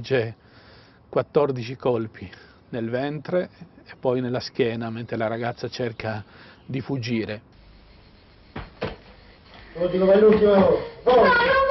infligge 14 colpi nel ventre e poi nella schiena mentre la ragazza cerca di fuggire. L'ultimo, vai l'ultimo!